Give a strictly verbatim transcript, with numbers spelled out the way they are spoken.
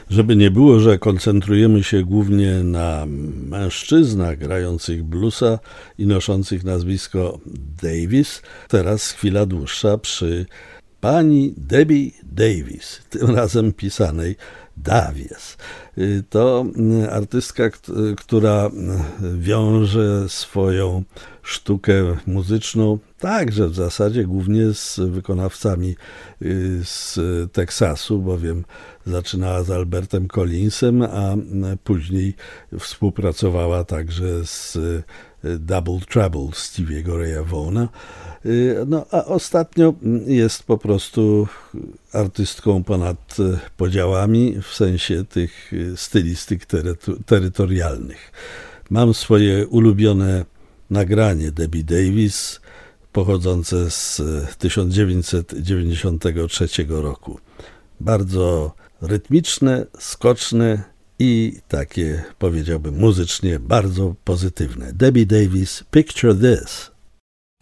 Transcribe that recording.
Żeby nie było, że koncentrujemy się głównie na mężczyznach grających bluesa i noszących nazwisko Davis, teraz chwila dłuższa przy pani Debbie Davis, tym razem pisanej Davies. To artystka, która wiąże swoją sztukę muzyczną także w zasadzie głównie z wykonawcami z Teksasu, bowiem zaczynała z Albertem Collinsem, a później współpracowała także z Double Trouble Stevie'ego Raya Vaughna. No a ostatnio jest po prostu artystką ponad podziałami w sensie tych stylistyk teryto- terytorialnych. Mam swoje ulubione nagranie Debbie Davis pochodzące z tysiąc dziewięćset dziewięćdziesiątego trzeciego roku. Bardzo rytmiczne, skoczne i takie, powiedziałbym, muzycznie bardzo pozytywne. Debbie Davis, Picture This.